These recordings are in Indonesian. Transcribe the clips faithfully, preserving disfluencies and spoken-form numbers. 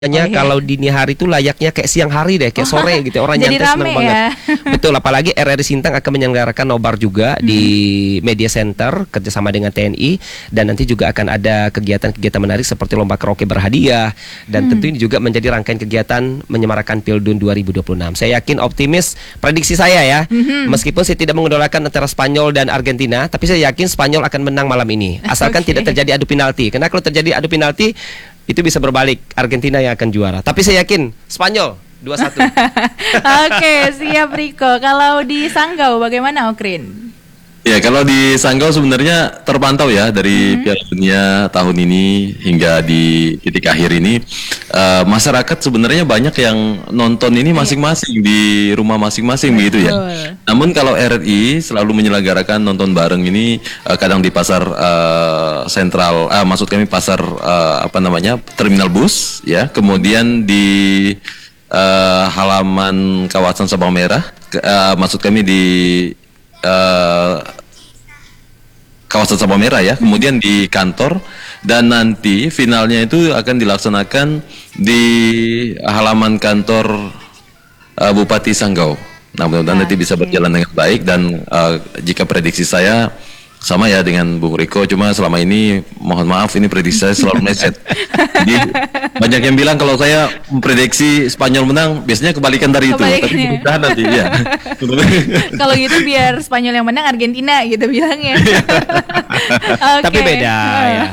Nya kalau dini hari itu layaknya kayak siang hari deh, kayak sore gitu. Orang Jadi nyantai senang rame banget. ya. Betul, apalagi R R I Sintang akan menyelenggarakan nobar juga hmm. di Media Center kerjasama dengan T N I. Dan nanti juga akan ada kegiatan-kegiatan menarik seperti lomba karaoke berhadiah. Dan hmm. tentu ini juga menjadi rangkaian kegiatan menyemarakan Pildun dua ribu dua puluh enam. Saya yakin optimis, prediksi saya ya. Hmm. Meskipun saya tidak mengidolakan antara Spanyol dan Argentina, tapi saya yakin Spanyol akan menang malam ini. Asalkan okay. tidak terjadi adu penalti. Karena kalau terjadi adu penalti itu bisa berbalik, Argentina yang akan juara. Tapi saya yakin Spanyol dua satu. Oke, siap Riko. Kalau di Sanggau bagaimana Okrin? Ya, kalau di Sanggau sebenarnya terpantau ya dari mm-hmm. Piala Dunia tahun ini hingga di titik akhir ini uh, masyarakat sebenarnya banyak yang nonton ini masing-masing di rumah masing-masing begitu ya. Namun kalau R R I selalu menyelenggarakan nonton bareng ini uh, kadang di pasar uh, sentral, uh, maksud kami pasar uh, apa namanya terminal bus ya, kemudian di uh, halaman kawasan Sabang Merah, uh, maksud kami di Uh, kawasan Sabang Merah ya, kemudian di kantor, dan nanti finalnya itu akan dilaksanakan di halaman kantor uh, Bupati Sanggau. Nah, mudah-mudahan nanti bisa berjalan dengan baik dan uh, jika prediksi saya sama ya dengan Bung Riko, cuma selama ini mohon maaf ini prediksi saya selalu meleset. Jadi banyak yang bilang kalau saya memprediksi Spanyol menang, biasanya kebalikan dari itu. Tapi mudah-mudahan nanti ya. Kalau gitu biar Spanyol yang menang, Argentina gitu bilangnya. Okay. Tapi beda ya.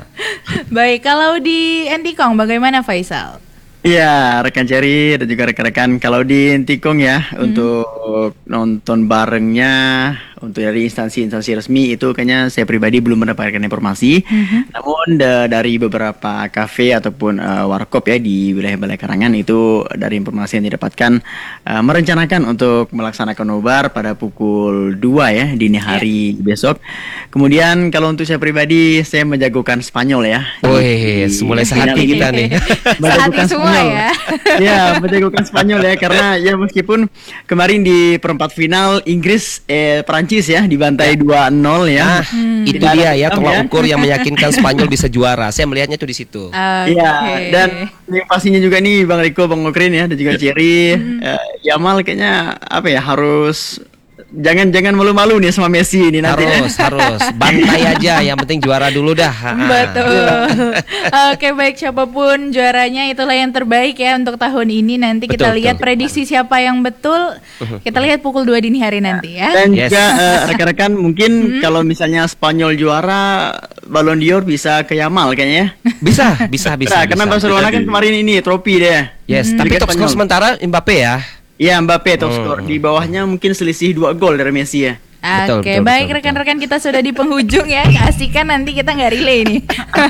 Baik, kalau di Entikong bagaimana Faisal? Iya, rekan Cherry dan juga rekan-rekan, kalau di Entikong ya hmm. untuk nonton barengnya untuk dari instansi-instansi resmi itu kayaknya saya pribadi belum mendapatkan informasi. Mm-hmm. Namun da- dari beberapa kafe ataupun uh, warkop ya di wilayah Balai Karangan itu dari informasi yang didapatkan uh, merencanakan untuk melaksanakan nobar pada pukul dua ya dini hari yeah. besok. Kemudian kalau untuk saya pribadi saya menjagokan Spanyol ya. Wih, mulai sehati kita nih. Menjagokan Spanyol ya. Ya, menjagokan Spanyol ya karena ya meskipun kemarin di perempat final Inggris eh Perancis ya dibantai ya. dua nol ya. Nah, hmm. itu dia ya tolak ukur yang meyakinkan Spanyol bisa juara. Saya melihatnya tuh di situ. Iya, okay. Dan yang pastinya juga nih Bang Riko, Bang Okrin ya dan juga Cherry, hmm. uh, Yamal kayaknya apa ya harus Jangan jangan malu-malu nih sama Messi ini nanti. Harus, harus. Bantai aja, yang penting juara dulu dah. Betul. Oke, baik, siapapun juaranya itulah yang terbaik ya untuk tahun ini. Nanti betul, kita lihat betul. Prediksi siapa yang betul. Kita lihat pukul dua dini hari nanti ya. Dan yes. juga uh, rekan-rekan mungkin hmm. kalau misalnya Spanyol juara, Ballon d'Or bisa ke Yamal kayaknya. Bisa, bisa, bisa. Nah, bisa. Karena Barcelona kan kemarin ini trofi deh. Yes, hmm. tapi top skor sementara Mbappe ya. Iya, Mbappe top skor. Hmm. Di bawahnya mungkin selisih dua gol dari Messi ya. Oke, okay, baik betul, rekan-rekan kita sudah di penghujung ya. Keasikan nanti kita nggak relay nih.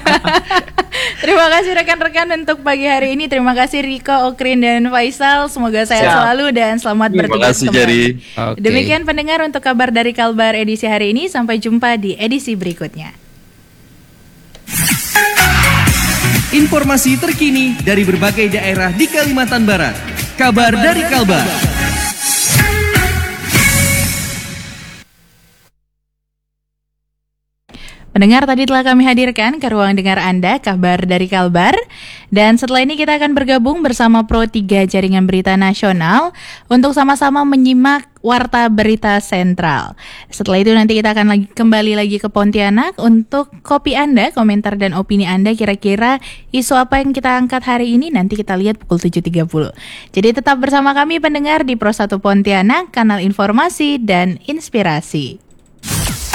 Terima kasih rekan-rekan untuk pagi hari ini. Terima kasih Riko, Okrin, dan Faisal. Semoga sehat selalu dan selamat bertugas kembali. Okay. Demikian pendengar untuk kabar dari Kalbar edisi hari ini. Sampai jumpa di edisi berikutnya. Informasi terkini dari berbagai daerah di Kalimantan Barat. Kabar dari Kalbar. Pendengar, tadi telah kami hadirkan ke ruang dengar Anda kabar dari Kalbar. Dan setelah ini kita akan bergabung bersama Pro tiga Jaringan Berita Nasional untuk sama-sama menyimak Warta Berita Sentral. Setelah itu nanti kita akan lagi, kembali lagi ke Pontianak untuk kopi Anda, komentar dan opini Anda kira-kira isu apa yang kita angkat hari ini. Nanti kita lihat pukul tujuh tiga puluh. Jadi tetap bersama kami pendengar di Pro satu Pontianak, kanal informasi dan inspirasi.